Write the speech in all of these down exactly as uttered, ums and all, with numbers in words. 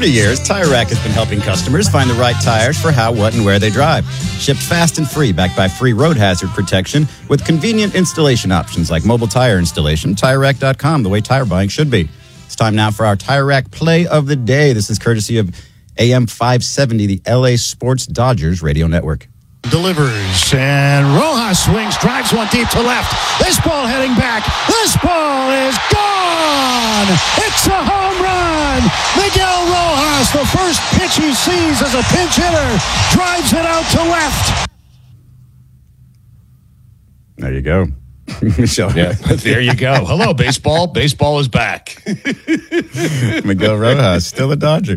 forty years, Tire Rack has been helping customers find the right tires for how, what, and where they drive. Shipped fast and free, backed by free road hazard protection with convenient installation options like mobile tire installation. Tire Rack dot com, the way tire buying should be. It's time now for our Tire Rack play of the day. This is courtesy of A M five seventy, the L A Sports Dodgers radio network. Delivers, and Rojas swings, drives one deep to left. This ball heading back. This ball is gone. It's a home run. Miguel Rojas, the first pitch he sees as a pinch hitter, drives it out to left. There you go. Yeah, there you go. Hello, baseball. Baseball is back. Miguel Rojas, still a Dodger.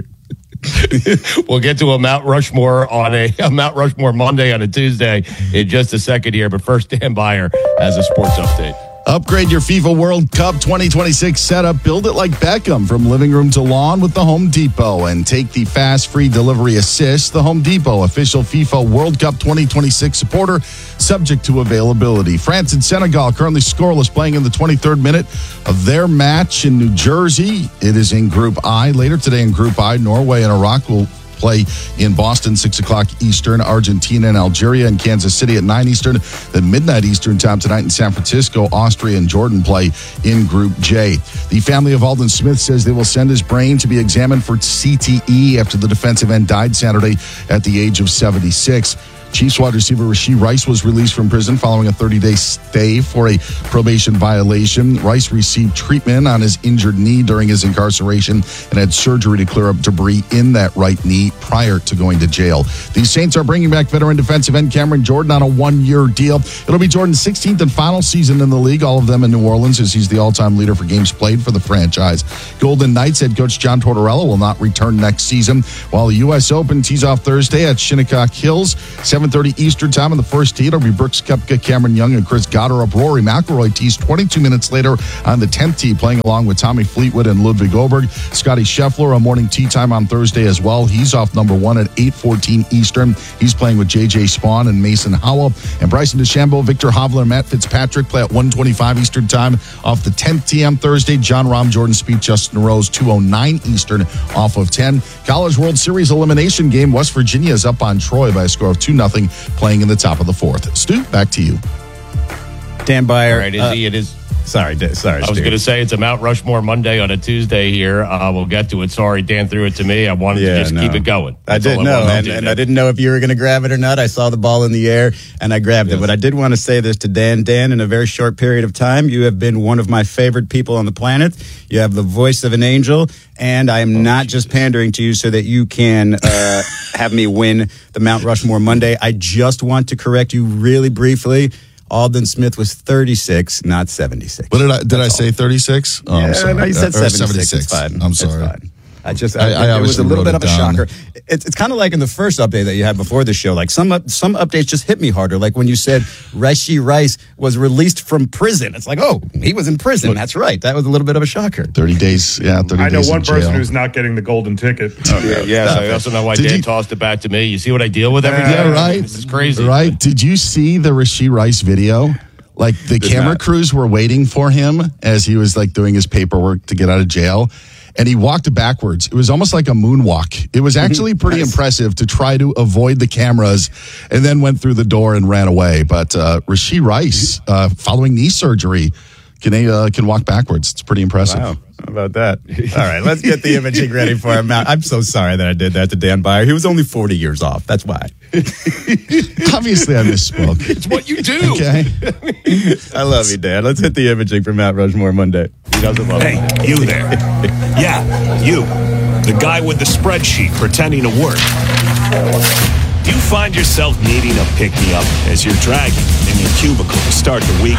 We'll get to a Mount Rushmore on a, a Mount Rushmore Monday on a Tuesday in just a second here. But first, Dan Beyer has a sports update. Upgrade your FIFA World Cup twenty twenty-six setup. Build it like Beckham from living room to lawn with the Home Depot. And take the fast free delivery assist. The Home Depot, official FIFA World Cup twenty twenty-six supporter, subject to availability. France and Senegal currently scoreless, playing in the twenty-third minute of their match in New Jersey. It is in Group I. Later today in Group I, Norway and Iraq will play in Boston, six o'clock Eastern. Argentina and Algeria and Kansas City at nine Eastern. Then midnight Eastern time tonight in San Francisco, Austria and Jordan play in Group J. The family of Aldon Smith says they will send his brain to be examined for C T E after the defensive end died Saturday at the age of seventy-six. Chiefs wide receiver Rashee Rice was released from prison following a thirty-day stay for a probation violation. Rice received treatment on his injured knee during his incarceration and had surgery to clear up debris in that right knee prior to going to jail. The Saints are bringing back veteran defensive end Cameron Jordan on a one-year deal. It'll be Jordan's sixteenth and final season in the league, all of them in New Orleans, as he's the all-time leader for games played for the franchise. Golden Knights head coach John Tortorella will not return next season, while the U S Open tees off Thursday at Shinnecock Hills, seven thirty Eastern time on the first tee. It'll be Brooks Koepka, Cameron Young, and Chris Gotterup. Rory McIlroy tees twenty-two minutes later on the tenth tee, playing along with Tommy Fleetwood and Ludwig Oberg. Scotty Scheffler, a morning tee time on Thursday as well. He's off number one at eight fourteen Eastern. He's playing with J J Spawn and Mason Howell. And Bryson DeChambeau, Victor Hovland, and Matt Fitzpatrick play at one twenty-five Eastern time off the tenth tee on Thursday. John Rahm, Jordan Spieth, Justin Rose, two oh nine Eastern off of ten. College World Series elimination game. West Virginia is up on Troy by a score of two nothing, playing in the top of the fourth. Stu, back to you. Dan Beyer. All right, Izzy, uh, it is. Sorry, sorry. I was going to say it's a Mount Rushmore Monday on a Tuesday here. Uh, we'll get to it. Sorry, Dan threw it to me. I wanted yeah, to just no. keep it going. That's I didn't know, and, and I didn't know if you were going to grab it or not. I saw the ball in the air, and I grabbed yes. it. But I did want to say this to Dan. Dan, in a very short period of time, you have been one of my favorite people on the planet. You have the voice of an angel, and I am oh, not Jesus. just pandering to you so that you can uh, have me win the Mount Rushmore Monday. I just want to correct you really briefly. Aldon Smith was thirty-six, not seventy-six. What did I did That's I say thirty-six? Oh, yeah, I'm sorry. No, you said uh, seventy-six. seventy-six. It's fine. I'm sorry. It's fine. I just, I, I, I it was a little bit of a down. shocker. It's, it's kind of like in the first update that you had before the show. Like some some updates just hit me harder. Like when you said Rashee Rice was released from prison. It's like, oh, he was in prison. Look, that's right. That was a little bit of a shocker. thirty days, yeah, thirty I know days one in person jail. who's not getting the golden ticket. Oh, yeah, yeah so I also know why Did Dan you, tossed it back to me. You see what I deal with every day? Yeah, right. This is crazy. Right. Did you see the Rashee Rice video? Like the Did camera not. crews were waiting for him as he was like doing his paperwork to get out of jail. And he walked backwards. It was almost like a moonwalk. It was actually pretty nice. impressive to try to avoid the cameras, and then went through the door and ran away. But uh, Rashee Rice, uh, following knee surgery, can uh, can walk backwards. It's pretty impressive. Wow. How about that? All right, let's get the imaging ready for him. I'm so sorry that I did that to Dan Beyer. He was only forty years off. That's why. Obviously, I misspoke. It's what you do. Okay. I love you, Dan. Let's hit the imaging for Mount Rushmore Monday. He doesn't love Hey, it. you there. Yeah, you. The guy with the spreadsheet pretending to work. Do you find yourself needing a pick-me-up as you're dragging in your cubicle to start the week?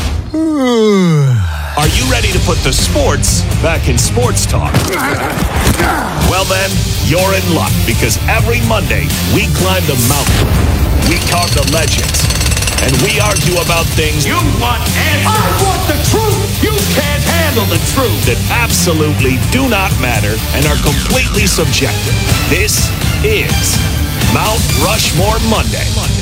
Are you ready to put the sports back in sports talk? Well then, you're in luck, because every Monday we climb the mountain, we talk to legends, and we argue about things you want answers. I want the truth! You can't handle the truth! That absolutely do not matter and are completely subjective. This is Mount Rushmore Monday.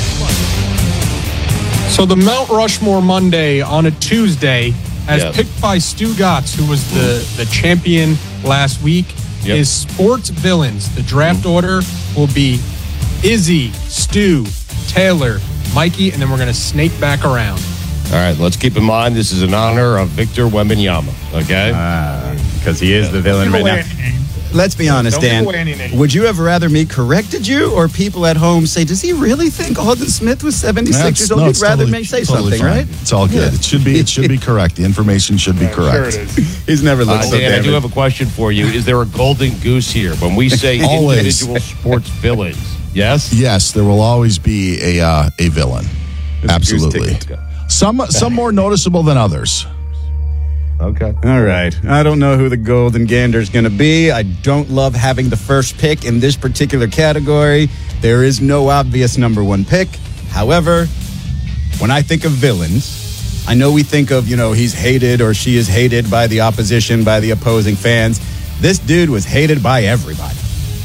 So the Mount Rushmore Monday on a Tuesday, as yes. picked by Stu Gatz, who was the, the champion last week, Yep. is sports villains. The draft mm-hmm. order will be Izzy, Stu, Taylor, Mikey, and then we're going to snake back around. All right, let's keep in mind this is in honor of Victor Wembanyama, okay? Because uh, he is yeah. the villain right now. Let's be honest, Dan. Would you have rather me corrected you or people at home say, does he really think Alden Smith was seventy-six That's, years old? No, You'd rather totally, me say totally something, fine. right? It's all good. Yeah. It should be It should be correct. The information should be correct. Sure it is. He's never looked uh, so Dan, damaged. I do have a question for you. Is there a golden goose here when we say individual sports villains? Yes? Yes, there will always be a uh, a villain. There's Absolutely. A some some more noticeable than others. Okay. All right. I don't know who the golden gander is going to be. I don't love having the first pick in this particular category. There is no obvious number one pick. However, when I think of villains, I know we think of, you know, he's hated or she is hated by the opposition, by the opposing fans. This dude was hated by everybody.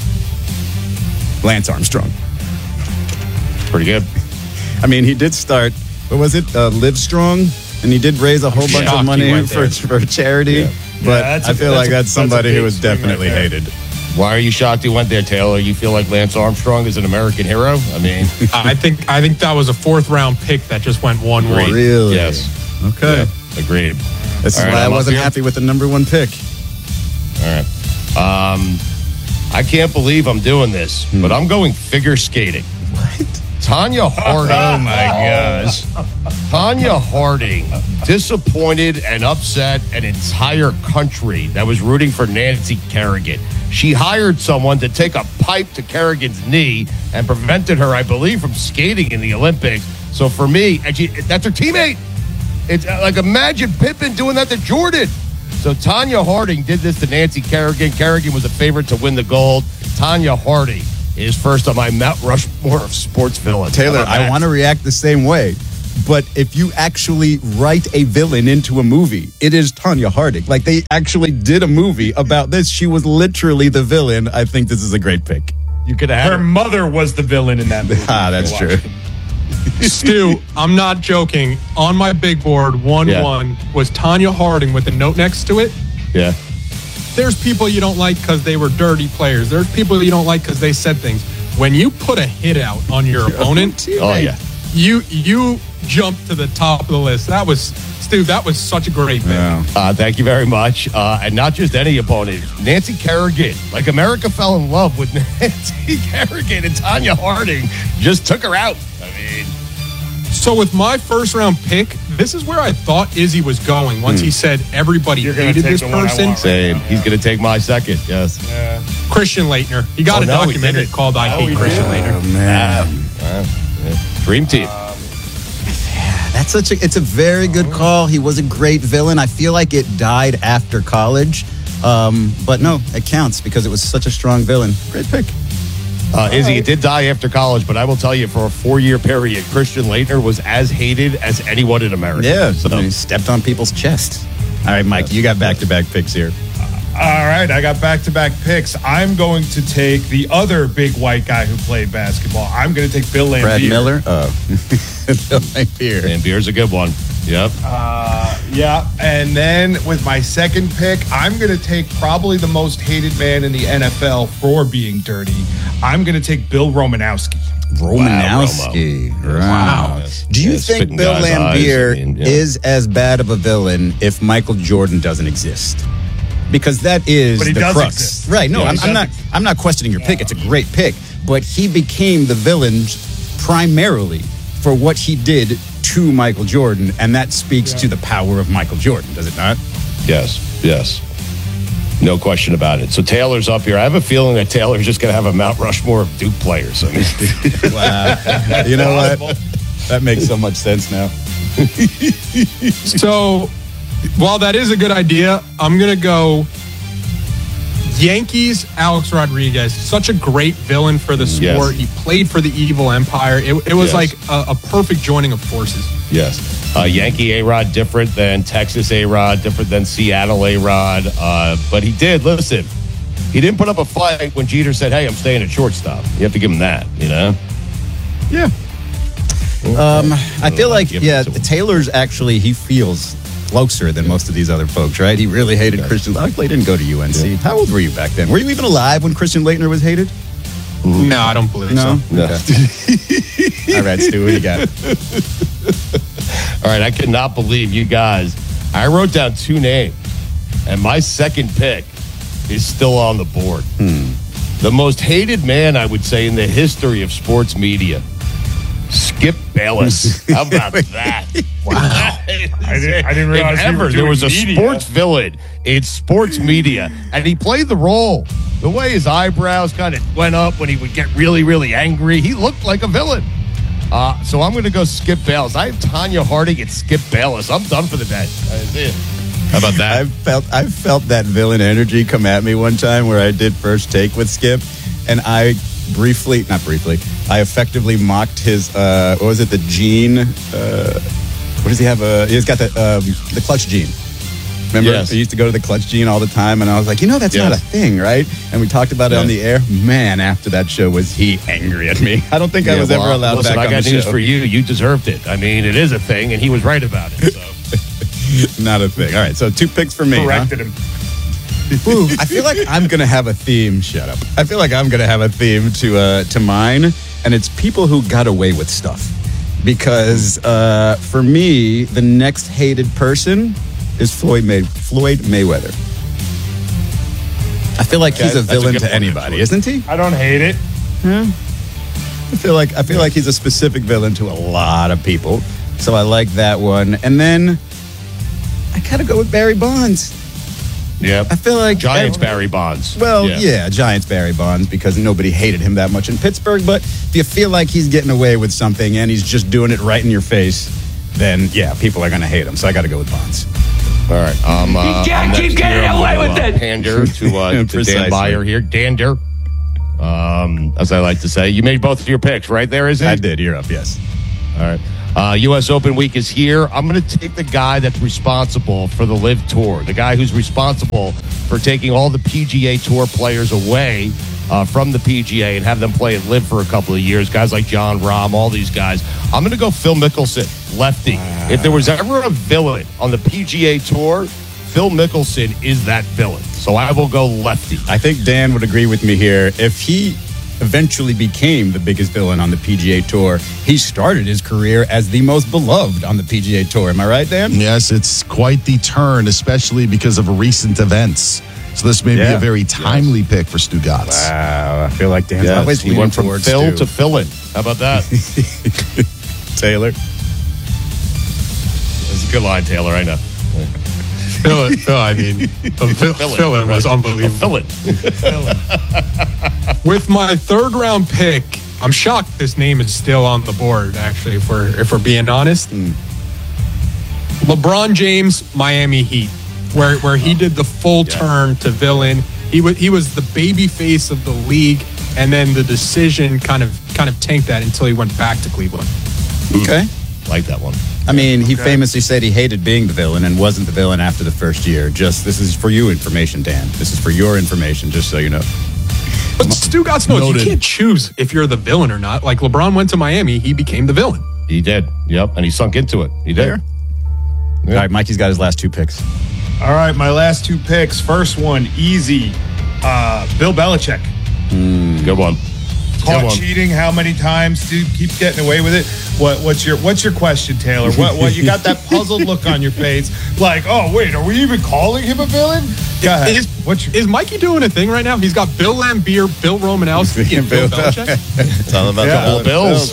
Lance Armstrong. Pretty good. I mean, he did start, what was it, uh, Live Strong? And he did raise a whole bunch of money for, for charity. Yeah. But yeah, I feel a, like that's, that's somebody who was definitely right hated. Why are you shocked he went there, Taylor? You feel like Lance Armstrong is an American hero? I mean, I think I think that was a fourth round pick that just went one one. Really? Yes. Okay. Yeah, agreed. This All is right, why I'm I wasn't happy with the number one pick. All right. Um, I can't believe I'm doing this, hmm. but I'm going figure skating. What? Tanya Harding. Oh, my gosh. Tanya Harding disappointed and upset an entire country that was rooting for Nancy Kerrigan. She hired someone to take a pipe to Kerrigan's knee and prevented her, I believe, from skating in the Olympics. So for me, and she, that's her teammate. It's like, imagine Pippen doing that to Jordan. So Tanya Harding did this to Nancy Kerrigan. Kerrigan was a favorite to win the gold. Tanya Harding is first on my Mount Rushmore of sports villains. Taylor, I want to react the same way. But if you actually write a villain into a movie, it is Tanya Harding. Like, they actually did a movie about this. She was literally the villain. I think this is a great pick. You could have her mother was the villain in that movie. Ah, that's true. Stu, I'm not joking. On my big board, one yeah. one was Tanya Harding with a note next to it. Yeah. There's people you don't like because they were dirty players. There's people you don't like because they said things. When you put a hit out on your opponent, oh yeah, you you jump to the top of the list. That was, Stu, that was such a great pick. Yeah. Uh, thank you very much. Uh, and not just any opponent, Nancy Kerrigan. Like, America fell in love with Nancy Kerrigan, and Tanya Harding just took her out. I mean, so with my first round pick, this is where I thought Izzy was going once hmm. he said everybody You're hated this person. Right Same. Now, He's going to take my second. Yes. Yeah. Christian Laettner. He got oh, a no, documentary called I oh, Hate Christian did. Laettner. Oh, man. Uh, yeah. Dream team. Um, That's such a, it's a very good call. He was a great villain. I feel like it died after college. Um, but no, it counts because it was such a strong villain. Great pick. Uh, Izzy, it did die after college, but I will tell you, for a four-year period, Christian Laettner was as hated as anyone in America. Yeah, so he stepped on people's chests. All right, Mike, you got back-to-back picks here. All right, I got back-to-back picks. I'm going to take the other big white guy who played basketball. I'm going to take Bill Laimbeer. Brad Miller? Oh. Bill Laimbeer. Laimbeer's a good one. Yep. Uh, yeah, and then with my second pick, I'm going to take probably the most hated man in the N F L for being dirty. I'm going to take Bill Romanowski. Romanowski. Wow. Wow. Yeah. Do you Yeah, think Bill Laimbeer I mean, yeah. is as bad of a villain if Michael Jordan doesn't exist? Because that is but he the does crux. Exist. Right. No, yeah, I'm, I'm not I'm not questioning your pick. It's a great pick. But he became the villain primarily for what he did to Michael Jordan, and that speaks yeah. to the power of Michael Jordan, does it not? Yes, yes. No question about it. So Taylor's up here. I have a feeling that Taylor's just going to have a Mount Rushmore of Duke players. I mean, wow. You know what? That makes so much sense now. So, while that is a good idea, I'm going to go Yankees, Alex Rodriguez. Such a great villain for the sport. Yes. He played for the evil empire. It, it was yes. like a, a perfect joining of forces. Yes. Uh, Yankee A-Rod different than Texas A-Rod, different than Seattle A-Rod. Uh, but he did, listen, he didn't put up a fight when Jeter said, hey, I'm staying at shortstop. You have to give him that, you know? Yeah. Um, I feel like, yeah, Taylor's actually, he feels closer than most of these other folks, right? He really hated yeah. Christian. Luckily, he didn't go to U N C. Yeah. How old were you back then? Were you even alive when Christian Laettner was hated? No, I don't believe no? so. No. Okay. All right, Stu, what do you got? All right, I cannot believe you guys. I wrote down two names, and my second pick is still on the board. Hmm. The most hated man, I would say, in the history of sports media. Skip Bayless. How about that? Wow. I didn't, I didn't realize if ever there was a media. sports villain in sports media, and he played the role. The way his eyebrows kind of went up when he would get really, really angry, he looked like a villain. Uh, so I'm going to go Skip Bayless. I have Tanya Harding and Skip Bayless. I'm done for the day. How about that? I felt I felt that villain energy come at me one time where I did First Take with Skip, and I briefly, not briefly, I effectively mocked his, uh, what was it, the gene? Uh, what does he have? Uh, he's got the um, the clutch gene. Remember, yes. I used to go to the clutch gene all the time, and I was like, you know, that's yes. not a thing, right? And we talked about it yes. on the air. Man, after that show, was he angry at me? I don't think yeah, I was well, ever allowed listen, back I on got the news show. for you. You deserved it. I mean, it is a thing, and he was right about it. So. Not a thing. All right, so two picks for me. Corrected huh? him. Ooh, I feel like I'm gonna have a theme. Shut up. I feel like I'm gonna have a theme to uh, to mine, and it's people who got away with stuff. Because uh, for me, the next hated person is Floyd May- Floyd Mayweather. I feel like he's a villain a to anybody, isn't he? I don't hate it. Yeah. I feel like I feel like he's a specific villain to a lot of people. So I like that one. And then I gotta go with Barry Bonds. Yeah, I feel like Giants every, Barry Bonds. Well, yeah. yeah, Giants Barry Bonds because nobody hated him that much in Pittsburgh. But if you feel like he's getting away with something and he's just doing it right in your face, then yeah, people are going to hate him. So I got to go with Bonds. All right, um, uh, you can't keep getting away with uh, it. Pander to, uh, to Dan Byer here, Dander. Um, as I like to say, you made both of your picks, right? There is it. I did. You're up. Yes. All right. Uh, U S Open week is here. I'm going to take the guy that's responsible for the Live Tour, the guy who's responsible for taking all the P G A Tour players away uh, from the P G A and have them play at Live for a couple of years. Guys like John Rahm, all these guys. I'm going to go Phil Mickelson, lefty. Wow. If there was ever a villain on the P G A Tour, Phil Mickelson is that villain. So I will go lefty. I think Dan would agree with me here. If he eventually became the biggest villain on the P G A Tour, he started his career as the most beloved on the P G A Tour. Am I right, Dan? Yes, it's quite the turn, especially because of recent events. So this may yeah. be a very timely yes. pick for Stu Gatz. Wow, I feel like Dan's yes. always he went from towards Phil Stu. to Philin. How about that? Taylor? That's a good line, Taylor, I know. Phil, Phil, I mean, Phil, Phil was unbelievable. Phil. With my third round pick, I'm shocked this name is still on the board, actually, if we're, if we're being honest. Mm. LeBron James, Miami Heat, where where he did the full yeah. turn to villain. He was he was the baby face of the league, and then the decision kind of kind of tanked that until he went back to Cleveland. Okay. Like that one. I mean, he okay. famously said he hated being the villain and wasn't the villain after the first year. Just, this is for you information, Dan. This is for your information, just so you know. But Stu Gatz knows you can't choose if you're the villain or not. Like, LeBron went to Miami, he became the villain. He did. Yep. And he sunk into it. He did. Yeah. All right, Mikey's got his last two picks. All right, my last two picks. First one, easy. Uh, Bill Belichick. Mm, good one. Caught good one. cheating how many times? Dude, keep getting away with it. What, what's your What's your question, Taylor? What? What? You got that puzzled look on your face, like, oh wait, are we even calling him a villain? Go ahead. Is, what's your, is Mikey doing a thing right now? He's got Bill Lambier, Bill Romanowski, and Bill Belichick. It's all about yeah, the Bills.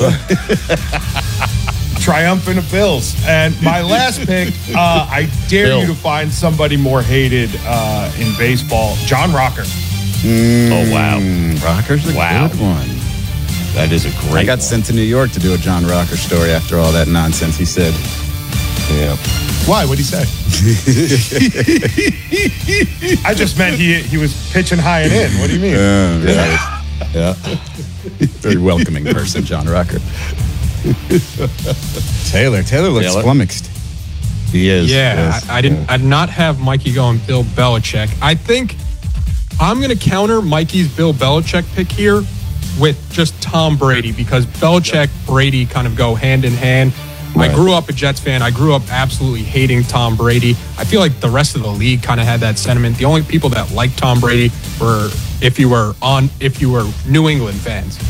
Triumphant of Bills. And my last pick, uh, I dare Bill. you to find somebody more hated uh, in baseball. John Rocker. Mm, oh, wow. Rocker's a wow. good one. That is a great I got one. sent to New York to do a John Rocker story after all that nonsense he said. Yeah. Why? What'd he say? I just meant he he was pitching high and in. What do you mean? Uh, yeah. yeah. Very welcoming person, John Rocker. Taylor. Taylor looks Taylor. flummoxed. He is. Yeah, yes. I, I didn't. Yeah. I did not have Mikey going Bill Belichick. I think I'm going to counter Mikey's Bill Belichick pick here with just Tom Brady because Belichick, Brady kind of go hand in hand. I grew up a Jets fan. I grew up absolutely hating Tom Brady. I feel like the rest of the league kind of had that sentiment. The only people that liked Tom Brady were if you were on if you were New England fans.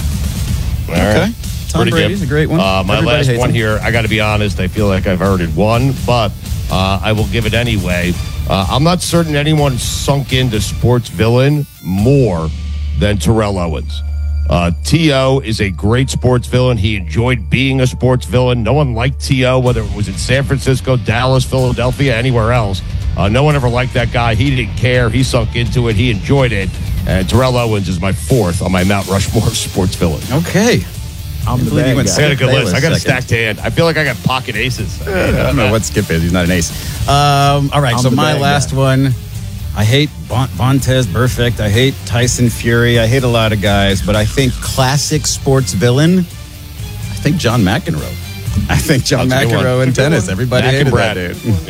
All right. Okay. Tom Pretty Brady's good. a great one. Uh, my Everybody last hates one him. here, I got to be honest, I feel like I've heard it one, but uh, I will give it anyway. Uh, I'm not certain anyone sunk into sports villain more than Terrell Owens. Uh, T O is a great sports villain. He enjoyed being a sports villain. No one liked T O, whether it was in San Francisco, Dallas, Philadelphia, anywhere else. Uh, no one ever liked that guy. He didn't care. He sunk into it. He enjoyed it. And Terrell Owens is my fourth on my Mount Rushmore of sports villain. Okay. I'm the bad guy. I got a good list. I got a Second. stacked hand. I feel like I got pocket aces. I, mean, I don't know what Skip is. He's not an ace. Um, all right, I'm so the my bad last guy. one. I hate Bon- Vontez Perfect. I hate Tyson Fury. I hate a lot of guys, but I think classic sports villain, I think John McEnroe. I think John That's a good McEnroe one. in tennis. Everybody Mac and hated Brad. that dude.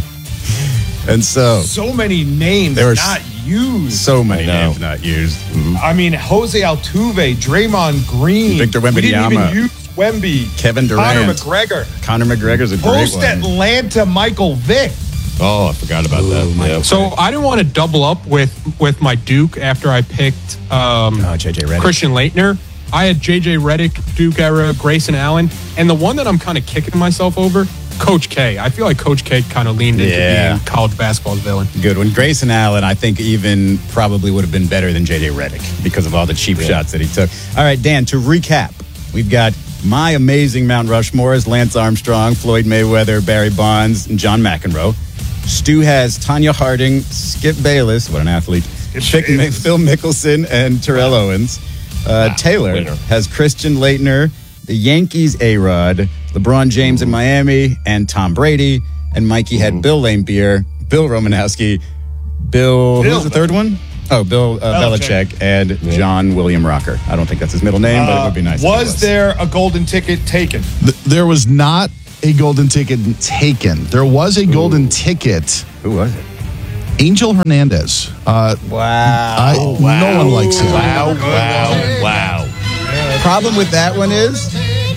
Yeah. And so, So many names There were not used. so many I know. names not used. I mean, Jose Altuve, Draymond Green, Victor We didn't Wembanyama. even use Wemby, Kevin Conor Durant. McGregor, Conor McGregor's a great post one. Atlanta Michael Vick. Oh, I forgot about that. Yeah. So I didn't want to double up with with my Duke after I picked um, Oh, J J Redick. Christian Leitner. I had J J Redick, Duke era, Grayson Allen, and the one that I'm kind of kicking myself over, Coach K. I feel like Coach K kind of leaned into Yeah. being college basketball's villain. Good one. Grayson Allen, I think, even probably would have been better than J J Redick because of all the cheap shots that he took. All right, Dan, to recap, we've got my amazing Mount Rushmores, Lance Armstrong, Floyd Mayweather, Barry Bonds, and John McEnroe. Stu has Tanya Harding, Skip Bayless, what an athlete, Chick- Bayless. Phil Mickelson, and Terrell Owens. Uh, Taylor winner. has Christian Leitner, the Yankees A-Rod, LeBron James in Miami, and Tom Brady. And Mikey had Bill Laimbeer, Bill Romanowski, Bill, who's Bill. the third one? Oh, Bill uh, Belichick. Belichick and John William Rocker. I don't think that's his middle name, but it would be nice. if it Was there a golden ticket taken? Th- there was not a golden ticket taken. There was a golden ticket. Who was it? Angel Hernandez. Uh, Wow. I, No one likes him. Wow, wow, wow. Problem with that one is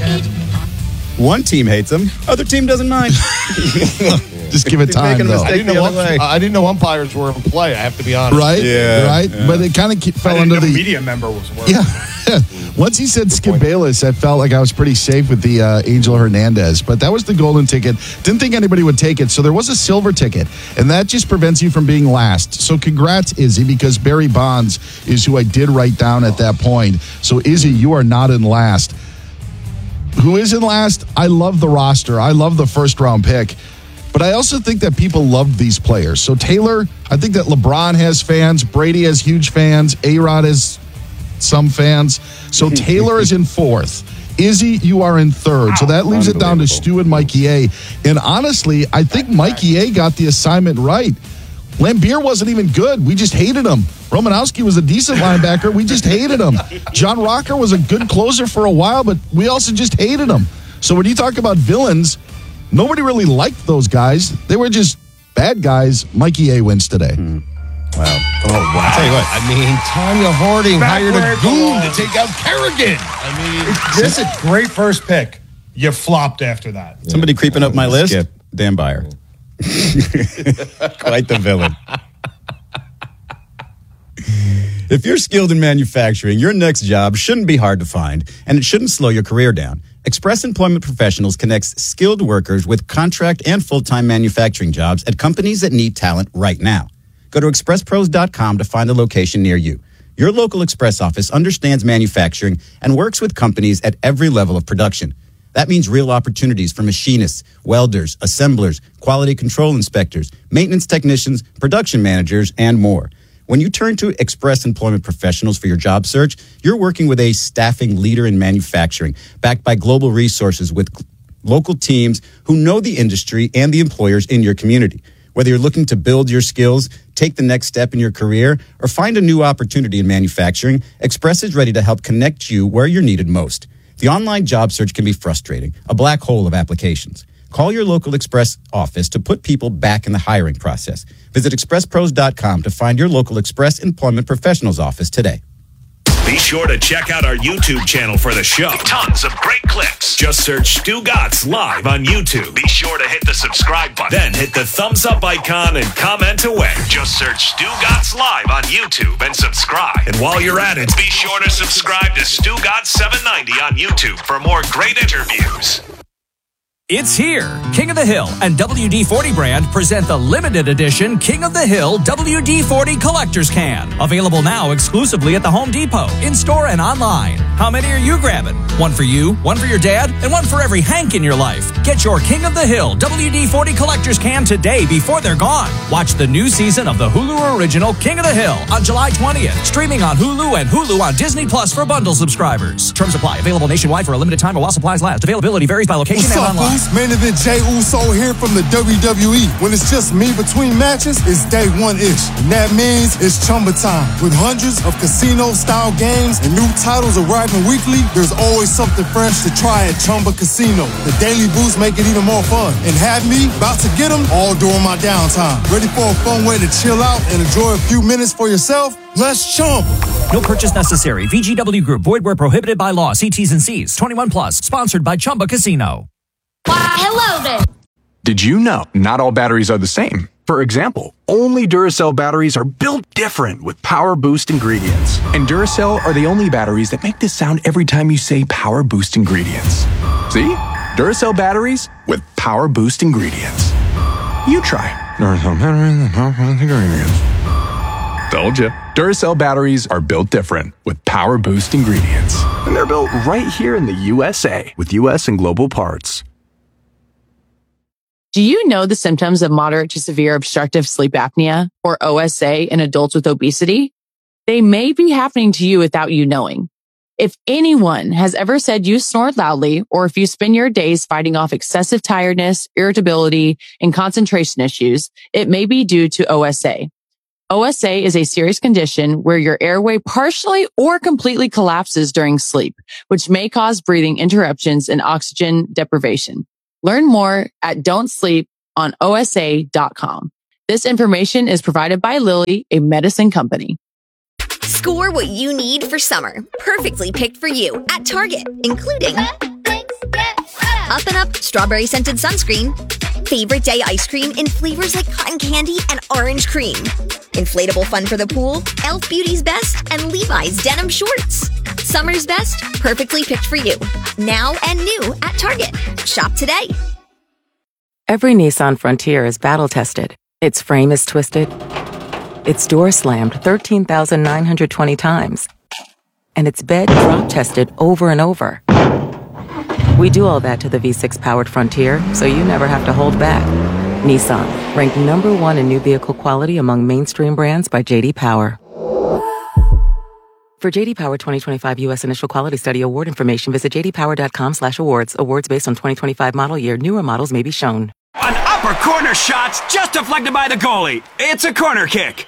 one team hates him, other team doesn't mind. Just give it He's time, making a though. I mistake. didn't, know the other ump- way. I didn't know umpires were in play. I have to be honest. Right? Yeah, Right? yeah. But it kind of I fell didn't under know the. media member was working. Yeah. Once he said Skip Bayless, I felt like I was pretty safe with the uh, Angel Hernandez. But that was the golden ticket. Didn't think anybody would take it. So there was a silver ticket. And that just prevents you from being last. So congrats, Izzy, because Barry Bonds is who I did write down at that point. So, Izzy, you are not in last. Who is in last? I love the roster. I love the first round pick. But I also think that people loved these players. So Taylor, I think that LeBron has fans. Brady has huge fans. A-Rod has some fans. So Taylor is in fourth. Izzy, you are in third. So that leaves it down to Unbelievable. Stu and Mikey A. And honestly, I think Mikey A got the assignment right. Lambeer wasn't even good. We just hated him. Romanowski was a decent linebacker. We just hated him. John Rocker was a good closer for a while, but we also just hated him. So when you talk about villains, nobody really liked those guys. They were just bad guys. Mikey A wins today. Wow. Oh, wow. I'll tell you what. I mean, Tanya Harding Back hired where a it goon to belongs. take out Kerrigan. I mean, This is a great first pick. You flopped after that. Somebody creeping up my list? Skip. Dan Byer. Quite the villain. If you're skilled in manufacturing, your next job shouldn't be hard to find, and it shouldn't slow your career down. Express Employment Professionals connects skilled workers with contract and full-time manufacturing jobs at companies that need talent right now. Go to express pros dot com to find a location near you. Your local Express office understands manufacturing and works with companies at every level of production. That means real opportunities for machinists, welders, assemblers, quality control inspectors, maintenance technicians, production managers, and more. When you turn to Express Employment Professionals for your job search, you're working with a staffing leader in manufacturing, backed by global resources with local teams who know the industry and the employers in your community. Whether you're looking to build your skills, take the next step in your career, or find a new opportunity in manufacturing, Express is ready to help connect you where you're needed most. The online job search can be frustrating, a black hole of applications. Call your local Express office to put people back in the hiring process. Visit express pros dot com to find your local Express Employment Professionals office today. Be sure to check out our YouTube channel for the show. Tons of great clips. Just search Stu Gatz Live on YouTube. Be sure to hit the subscribe button. Then hit the thumbs up icon and comment away. Just search Stu Gatz Live on YouTube and subscribe. And while you're at it, be sure to subscribe to Stu Gatz seven ninety on YouTube for more great interviews. It's here. King of the Hill and W D forty brand present the limited edition King of the Hill W D forty Collector's Can. Available now exclusively at the Home Depot, in-store and online. How many are you grabbing? One for you, one for your dad, and one for every Hank in your life. Get your King of the Hill W D forty Collector's Can today before they're gone. Watch the new season of the Hulu original King of the Hill on July twentieth. Streaming on Hulu and Hulu on Disney Plus for bundle subscribers. Terms apply. Available nationwide for a limited time while supplies last. Availability varies by location What's and up, online. Boost? Main event Jey Uso here from the W W E. When it's just me between matches, it's day one-ish. And that means it's Chumba time. With hundreds of casino-style games and new titles arriving weekly, there's always something fresh to try at Chumba Casino. The Daily Boost make it even more fun. And have me about to get them all during my downtime. Ready for a fun way to chill out and enjoy a few minutes for yourself? Let's Chumba. No purchase necessary. V G W Group. Void where prohibited by law. See T's and C's. twenty-one plus. Sponsored by Chumba Casino. Hello there. Did you know not all batteries are the same? For example, only Duracell batteries are built different with Power Boost ingredients. And Duracell are the only batteries that make this sound every time you say Power Boost ingredients. See? Duracell batteries with Power Boost ingredients. You try. Duracell batteries with Power Boost ingredients. Told you. Duracell batteries are built different with Power Boost ingredients. And they're built right here in the U S A with U S and global parts. Do you know the symptoms of moderate to severe obstructive sleep apnea, or O S A, in adults with obesity? They may be happening to you without you knowing. If anyone has ever said you snore loudly, or if you spend your days fighting off excessive tiredness, irritability, and concentration issues, it may be due to O S A. O S A is a serious condition where your airway partially or completely collapses during sleep, which may cause breathing interruptions and oxygen deprivation. Learn more at don't sleep on O S A dot com. This information is provided by Lilly, a medicine company. Score what you need for summer. Perfectly picked for you at Target, including Up and Up strawberry scented sunscreen, favorite day ice cream in flavors like cotton candy and orange cream, inflatable fun for the pool, Elf Beauty's Best, and Levi's denim shorts. Summer's best, perfectly picked for you. Now and new at Target. Shop today. Every Nissan Frontier is battle-tested. Its frame is twisted. Its door slammed thirteen thousand nine hundred twenty times. And its bed drop-tested over and over. We do all that to the V six powered Frontier, so you never have to hold back. Nissan, ranked number one in new vehicle quality among mainstream brands by J D Power. For J D Power twenty twenty-five U S Initial Quality Study award information, visit j d power dot com slash awards. Awards based on twenty twenty-five model year. Newer models may be shown. An upper corner shot's just deflected by the goalie. It's a corner kick.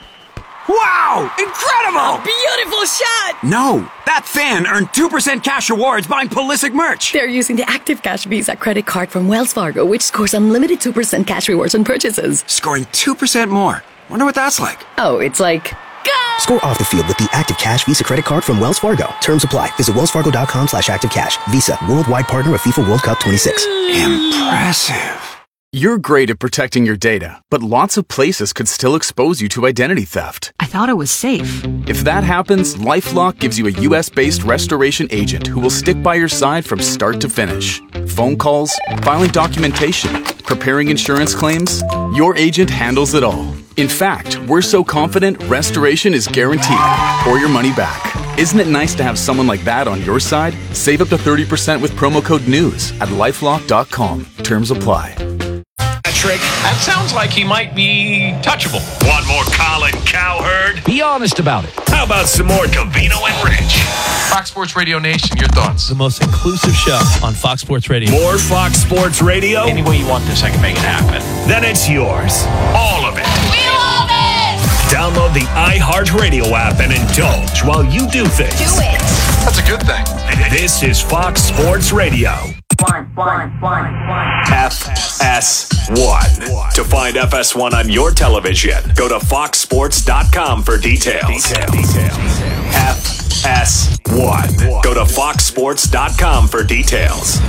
Wow! Incredible! A beautiful shot! No, that fan earned two percent cash rewards buying Pulisic merch. They're using the Active Cash Visa credit card from Wells Fargo, which scores unlimited two percent cash rewards on purchases. Scoring two percent more. Wonder what that's like. Oh, it's like... Go! Score off the field with the Active Cash Visa credit card from Wells Fargo. Terms apply. Visit wells fargo dot com slash active cash. Visa, worldwide partner of FIFA World Cup twenty-six. Impressive. You're great at protecting your data, but lots of places could still expose you to identity theft. I thought it was safe. If that happens, LifeLock gives you a U S-based restoration agent who will stick by your side from start to finish. Phone calls, filing documentation, preparing insurance claims, your agent handles it all. In fact, we're so confident restoration is guaranteed or your money back. Isn't it nice to have someone like that on your side? Save up to thirty percent with promo code NEWS at lifelock dot com. Terms apply. Trick. That sounds like he might be touchable. Want more Colin Cowherd? Be honest about it. How about some more Covino and Rich? Fox Sports Radio Nation, your thoughts? The most inclusive show on Fox Sports Radio. More Fox Sports Radio? Any way you want this, I can make it happen. Then it's yours. All of it. We love it! Download the iHeartRadio app and indulge while you do things. Do it! That's a good thing. This is Fox Sports Radio. One, one, one, one. F S one. To find F S one on your television, go to fox sports dot com for details. Details. F S one. Go to fox sports dot com for details.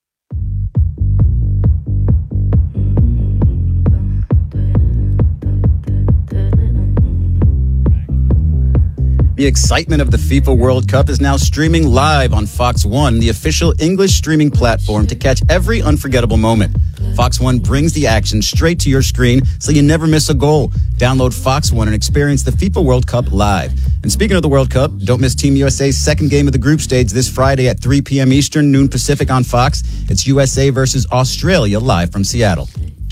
The excitement of the FIFA World Cup is now streaming live on Fox One, the official English streaming platform to catch every unforgettable moment. Fox One brings the action straight to your screen so you never miss a goal. Download Fox One and experience the FIFA World Cup live. And speaking of the World Cup, don't miss Team U S A's second game of the group stage this Friday at three p.m. Eastern, noon Pacific on Fox. It's U S A versus Australia live from Seattle.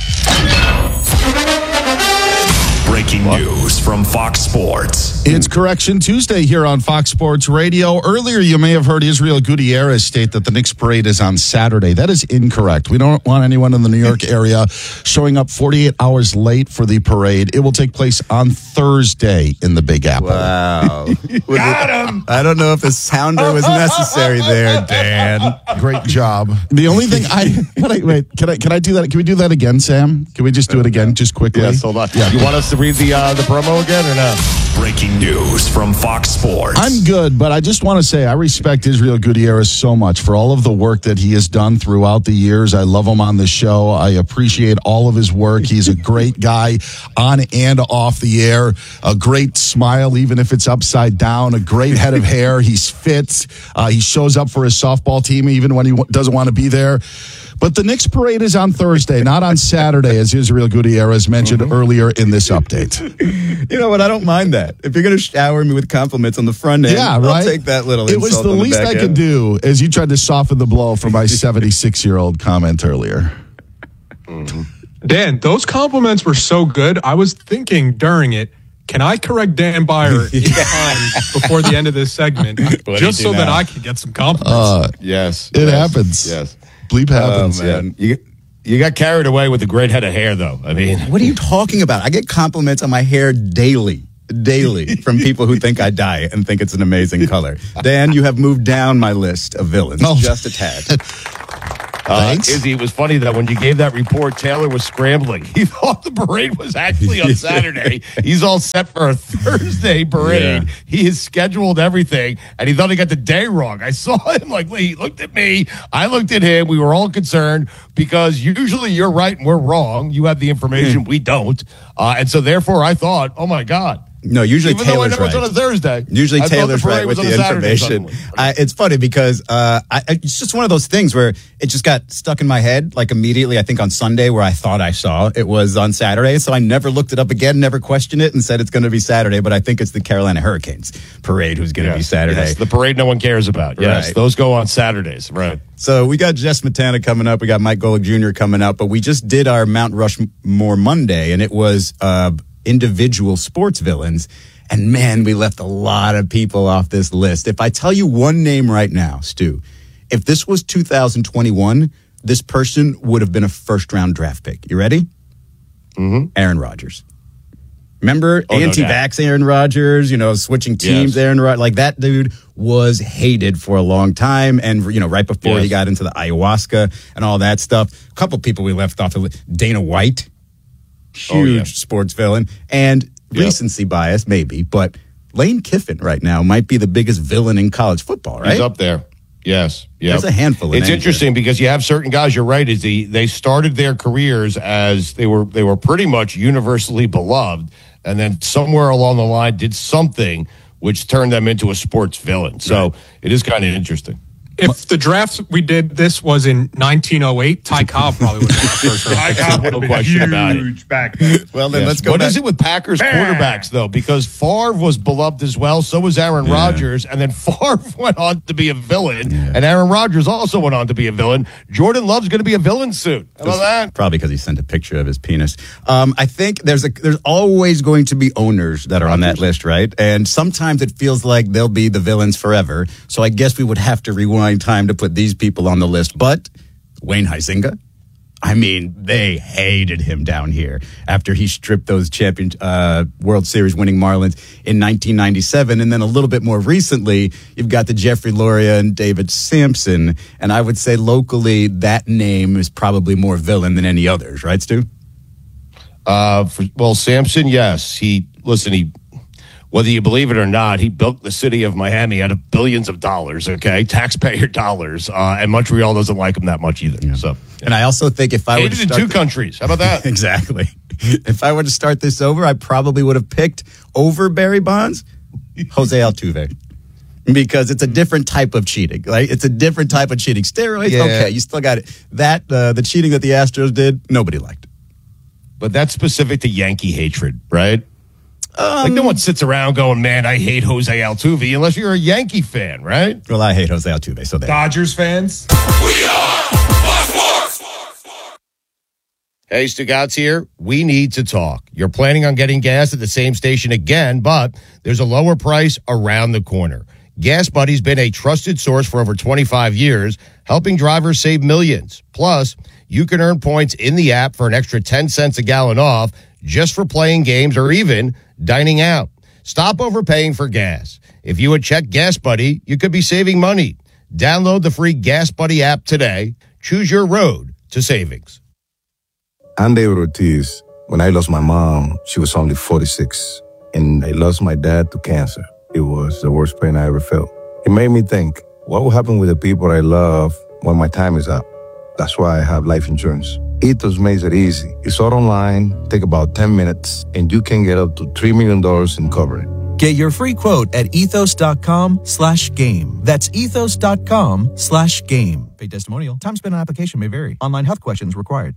Breaking news from Fox Sports. It's Correction Tuesday here on Fox Sports Radio. Earlier, you may have heard Israel Gutierrez state that the Knicks parade is on Saturday. That is incorrect. We don't want anyone in the New York area showing up forty-eight hours late for the parade. It will take place on Thursday in the Big Apple. Wow. Got him. I don't know if the sounder was necessary there, Dan. Great job. The only thing I, can I wait, can I can I do that? Can we do that again, Sam? Can we just do it again, just quickly? Yes, hold on. Yeah. You want us to read the uh, the promo again or not? Breaking news from Fox Sports. I'm good, but I just want to say I respect Israel Gutierrez so much for all of the work that he has done throughout the years. I love him on the show. I appreciate all of his work. He's a great guy on and off the air. A great smile, even if it's upside down. A great head of hair. He's fit. Uh, he shows up for his softball team even when he w- doesn't want to be there. But the Knicks parade is on Thursday, not on Saturday, as Israel Gutierrez mentioned mm-hmm. earlier in this update. You know what? I don't mind that. If you're going to shower me with compliments on the front end, yeah, I'll right? take that little It was the on least the I back could end. do, as you tried to soften the blow for my seventy-six-year-old comment earlier. Mm-hmm. Dan, those compliments were so good. I was thinking during it, can I correct Dan Byer in time before the end of this segment, just so now? that I could get some compliments? Uh, yes. It yes, happens. Yes. Bleep happens. Oh, man. Yeah. You, you got carried away with the great head of hair, though. I mean, what are you talking about? I get compliments on my hair daily. Daily from people who think I dye and think it's an amazing color. Dan, you have moved down my list of villains oh. just a tad. Uh, Izzy, it was funny that when you gave that report, Taylor was scrambling. He thought the parade was actually on Saturday. He's all set for a Thursday parade. Yeah. He has scheduled everything, and he thought he got the day wrong. I saw him like, he looked at me. I looked at him. We were all concerned because usually you're right and we're wrong. You have the information. We don't. Uh, and so therefore I thought, oh, my God. No, usually Even Taylor's though I know right. it's on a Thursday. Usually I Taylor's the right with the information. I, it's funny because uh, I, it's just one of those things where it just got stuck in my head, like immediately, I think on Sunday, where I thought I saw it was on Saturday. So I never looked it up again, never questioned it, and said it's going to be Saturday. But I think it's the Carolina Hurricanes parade who's going to yes, be Saturday. Yes, the parade no one cares about. Yes, right. Those go on Saturdays. Right. So we got Jess Matana coming up. We got Mike Golick Junior coming up. But we just did our Mount Rushmore Monday, and it was uh, individual sports villains. And man, we left a lot of people off this list. If I tell you one name right now, Stu, if this was two thousand twenty-one, this person would have been a first round draft pick. You ready? Mm-hmm. Aaron Rodgers. Remember oh, anti-vax no Aaron Rodgers, you know, switching teams yes. Aaron Rodgers. Like that dude was hated for a long time. And, you know, right before yes. he got into the ayahuasca and all that stuff, a couple people we left off. Dana White, huge oh, yeah. sports villain. And recency yep. bias, maybe, but Lane Kiffin right now might be the biggest villain in college football, right? He's up there. Yes. Yep. There's a handful of It's names interesting there. because you have certain guys, you're right, is the, they started their careers as they were they were pretty much universally beloved, and then somewhere along the line did something which turned them into a sports villain. So right. it is kind of interesting. If the draft we did this was in nineteen oh eight, Ty Cobb probably would have been the first round. Ty Cobb would have been question huge about it. back then. Well, then yes. let's go What back. is it with Packers quarterbacks, though? Because Favre was beloved as well. So was Aaron yeah. Rodgers. And then Favre went on to be a villain. Yeah. And Aaron Rodgers also went on to be a villain. Jordan Love's going to be a villain soon. How about that? Probably because he sent a picture of his penis. Um, I think there's a there's always going to be owners that are on that list, right? And sometimes it feels like they'll be the villains forever. So I guess we would have to rewind time to put these people on the list. But Wayne Huizenga, I mean, they hated him down here after he stripped those champion uh, World Series winning Marlins in nineteen ninety-seven. And then a little bit more recently, you've got the Jeffrey Loria and David Sampson. And I would say locally, that name is probably more villain than any others, right, Stu? Uh, for, well, Sampson, yes. He, listen, he, whether you believe it or not, he built the city of Miami out of billions of dollars, okay? Taxpayer dollars. Uh, and Montreal doesn't like him that much either. Yeah. So, yeah. And I also think if I were Hated to in start two countries. How about that? Exactly. If I were to start this over, I probably would have picked over Barry Bonds, Jose Altuve. Because it's a different type of cheating. Like it's a different type of cheating. Steroids, Yeah. okay, you still got it. That uh, the cheating that the Astros did, nobody liked. But that's specific to Yankee hatred, right? Um, like no one sits around going, man, I hate Jose Altuve, unless you're a Yankee fan, right? Well, I hate Jose Altuve, so they. Dodgers fans. Hey, Stugatz here. We need to talk. You're planning on getting gas at the same station again, but there's a lower price around the corner. Gas Buddy's been a trusted source for over twenty-five years, helping drivers save millions. Plus, you can earn points in the app for an extra ten cents a gallon off just for playing games or even dining out. Stop overpaying for gas. If you would check Gas Buddy, you could be saving money. Download the free Gas Buddy app today. Choose your road to savings. I'm David Ortiz. When I lost my mom, she was only forty-six, and I lost my dad to cancer. It was the worst pain I ever felt. It made me think, what will happen with the people I love when my time is up? That's why I have life insurance. Ethos makes it easy. It's all online, take about ten minutes, and you can get up to three million dollars in coverage. Get your free quote at ethos.com slash game. That's ethos.com slash game. Paid testimonial. Time spent on application may vary. Online health questions required.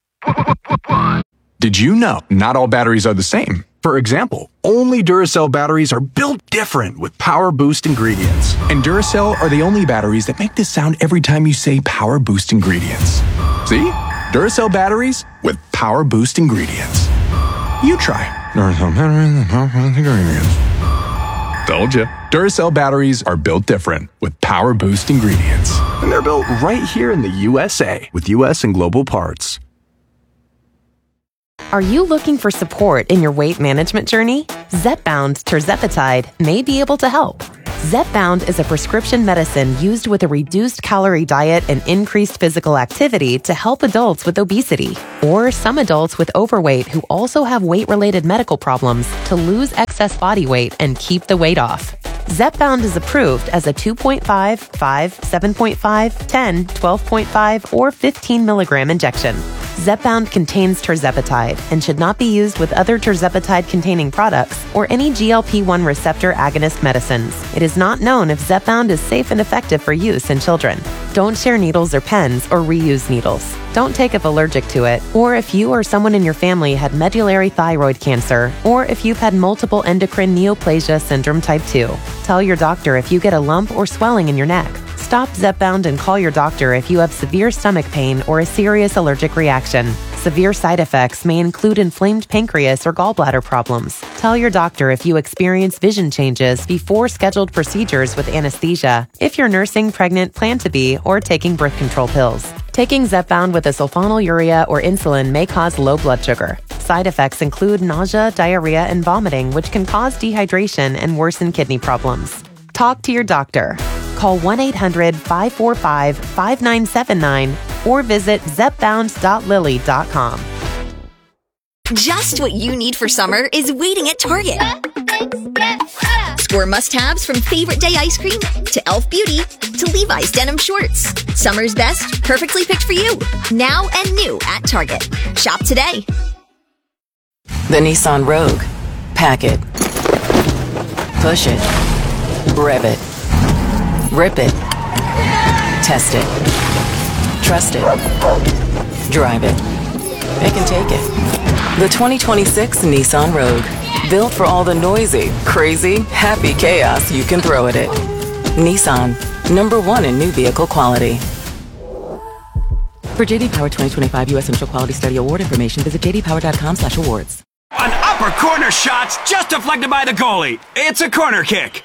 Did you know not all batteries are the same? For example, only Duracell batteries are built different with Power Boost ingredients. And Duracell are the only batteries that make this sound every time you say Power Boost ingredients. See? Duracell batteries with Power Boost ingredients. You try. Duracell batteries with Power Boost ingredients. Told you. Duracell batteries are built different with Power Boost ingredients. And they're built right here in the U S A with U S and global parts. Are you looking for support in your weight management journey? Zepbound tirzepatide may be able to help. Zepbound is a prescription medicine used with a reduced calorie diet and increased physical activity to help adults with obesity or some adults with overweight who also have weight-related medical problems to lose excess body weight and keep the weight off. Zepbound is approved as a two point five, five, seven point five, ten, twelve point five, or fifteen milligram injection. Zepbound contains tirzepatide and should not be used with other tirzepatide-containing products or any G L P one receptor agonist medicines. It is not known if Zepbound is safe and effective for use in children. Don't share needles or pens or reuse needles. Don't take if allergic to it, or if you or someone in your family had medullary thyroid cancer, or if you've had multiple endocrine neoplasia syndrome type two. Tell your doctor if you get a lump or swelling in your neck. Stop Zepbound and call your doctor if you have severe stomach pain or a serious allergic reaction. Severe side effects may include inflamed pancreas or gallbladder problems. Tell your doctor if you experience vision changes before scheduled procedures with anesthesia, if you're nursing, pregnant, plan to be, or taking birth control pills. Taking Zepbound with a sulfonylurea or insulin may cause low blood sugar. Side effects include nausea, diarrhea, and vomiting, which can cause dehydration and worsen kidney problems. Talk to your doctor. Call one eight hundred, five four five, five nine seven nine or visit zepbound dot lilly dot com. Just what you need for summer is waiting at Target. Score must-haves from Favorite Day ice cream to Elf Beauty to Levi's denim shorts. Summer's best, perfectly picked for you. Now and new at Target. Shop today. The Nissan Rogue. Pack it. Push it. Rev it. Rip it. Test it. Trust it. Drive it. It can take it. The twenty twenty-six Nissan Rogue. Built for all the noisy, crazy, happy chaos you can throw at it. Nissan. Number one in new vehicle quality. For J D Power twenty twenty-five U S Initial Quality Study Award information, visit j d power dot com slash awards. An upper corner shot's just deflected by the goalie. It's a corner kick.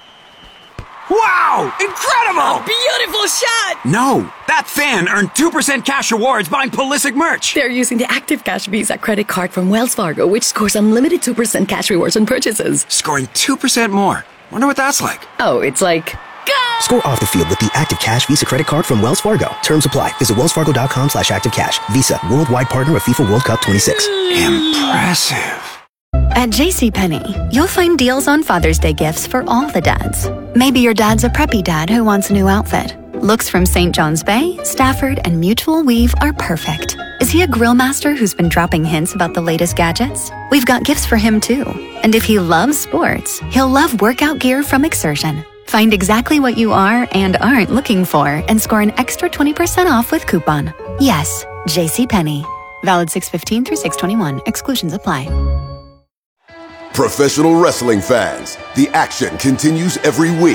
Wow! Incredible! A beautiful shot! No, that fan earned two percent cash rewards buying Pulisic merch. They're using the Active Cash Visa credit card from Wells Fargo, which scores unlimited two percent cash rewards on purchases. Scoring two percent more. Wonder what that's like. Oh, it's like... Go! Score off the field with the Active Cash Visa credit card from Wells Fargo. Terms apply. Visit wellsfargo.com slash activecash. Visa. Worldwide partner of FIFA World Cup twenty-six. Impressive. At JCPenney, you'll find deals on Father's Day gifts for all the dads. Maybe your dad's a preppy dad who wants a new outfit. Looks from Saint John's Bay, Stafford, and Mutual Weave are perfect. Is he a grill master who's been dropping hints about the latest gadgets? We've got gifts for him too. And if he loves sports, he'll love workout gear from Exertion. Find exactly what you are and aren't looking for and score an extra twenty percent off with coupon. Yes, JCPenney. Valid six fifteen through six twenty-one. Exclusions apply. Professional wrestling fans, the action continues every week.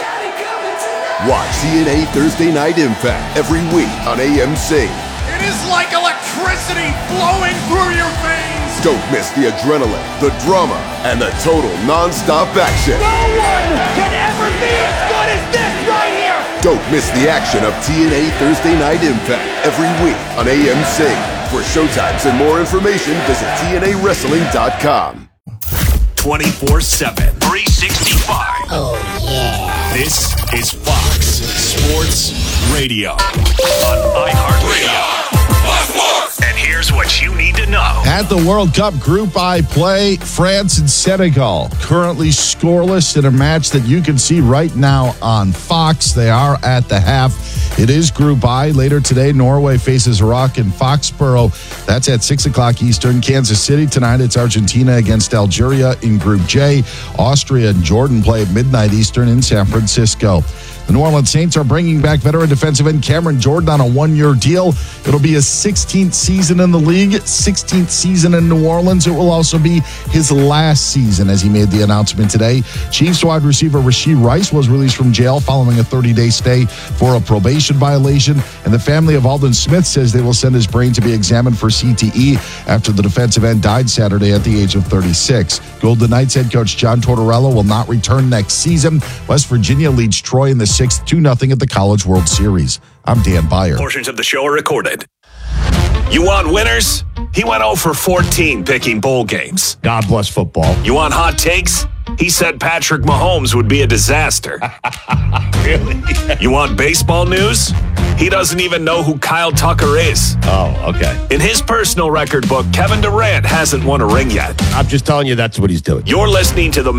Watch T N A Thursday Night Impact every week on A M C. It is like electricity flowing through your veins. Don't miss the adrenaline, the drama, and the total non-stop action. No one can ever be as good as this right here. Don't miss the action of T N A Thursday Night Impact every week on A M C. For showtimes and more information, visit T N A wrestling dot com. twenty-four seven, three sixty-five. Oh, yeah. This is Fox Sports Radio on iHeartRadio. And here's what you need to know. At the World Cup Group I play, France and Senegal currently scoreless in a match that you can see right now on Fox. They are at the half. It is Group I. Later today, Norway faces Iraq in Foxborough. That's at six o'clock Eastern. Kansas City tonight, it's Argentina against Algeria in Group J. Austria and Jordan play at midnight Eastern in San Francisco. The New Orleans Saints are bringing back veteran defensive end Cameron Jordan on a one-year deal. It'll be his sixteenth season in the league, sixteenth season in New Orleans. It will also be his last season, as he made the announcement today. Chiefs wide receiver Rashee Rice was released from jail following a thirty-day stay for a probation violation, and the family of Aldon Smith says they will send his brain to be examined for C T E after the defensive end died Saturday at the age of thirty-six. Golden Knights head coach John Tortorella will not return next season. West Virginia leads Troy in the sixth, two nothing at the College World Series. I'm Dan Byer. Portions of the show are recorded. You want winners? He went oh for fourteen picking bowl games. God bless football. You want hot takes? He said Patrick Mahomes would be a disaster. Really? You want baseball news? He doesn't even know who Kyle Tucker is. Oh, okay. In his personal record book, Kevin Durant hasn't won a ring yet. I'm just telling you that's what he's doing. You're listening to the